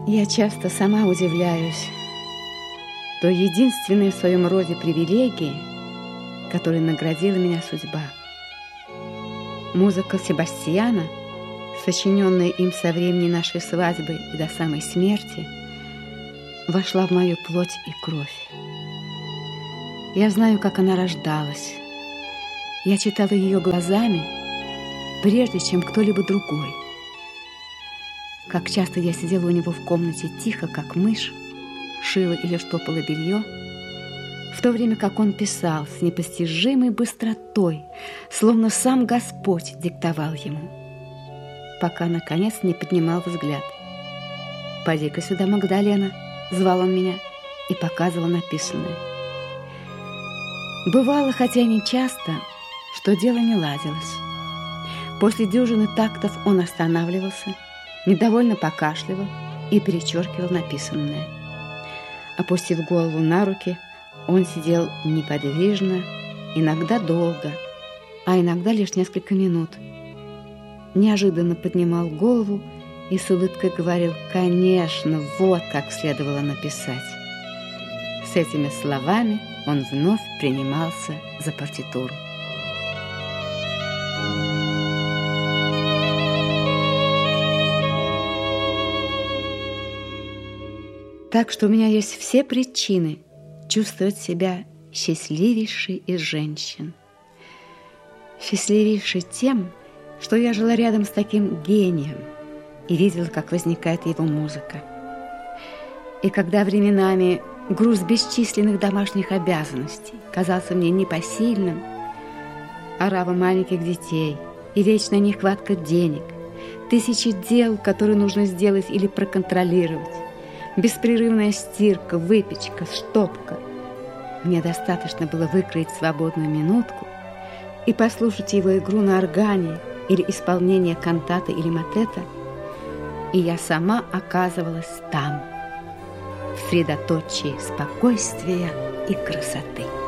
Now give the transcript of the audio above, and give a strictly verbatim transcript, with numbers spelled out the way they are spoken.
Я часто сама удивляюсь той единственной в своем роде привилегии, которой наградила меня судьба. Музыка Себастьяна, сочиненная им со времени нашей свадьбы и до самой смерти, вошла в мою плоть и кровь. Я знаю, как она рождалась. Я читала ее глазами, прежде чем кто-либо другой. Как часто я сидела у него в комнате тихо, как мышь, шила или штопала белье, в то время как он писал с непостижимой быстротой, словно сам Господь диктовал ему, пока, наконец, не поднимал взгляд. «Поди-ка сюда, Магдалена», — звал он меня и показывал написанное. Бывало, хотя не часто, что дело не ладилось. После дюжины тактов он останавливался, недовольно покашливал и перечеркивал написанное. Опустив голову на руки, он сидел неподвижно, иногда долго, а иногда лишь несколько минут. Неожиданно поднимал голову и с улыбкой говорил: «Конечно, вот как следовало написать». С этими словами он вновь принимался за партитуру. Так что у меня есть все причины чувствовать себя счастливейшей из женщин. Счастливейшей тем, что я жила рядом с таким гением и видела, как возникает его музыка. И когда временами груз бесчисленных домашних обязанностей казался мне непосильным, орава маленьких детей и вечная нехватка денег, тысячи дел, которые нужно сделать или проконтролировать, беспрерывная стирка, выпечка, штопка. Мне достаточно было выкроить свободную минутку и послушать его игру на органе или исполнение кантата или мотета, и я сама оказывалась там, в средоточии спокойствия и красоты.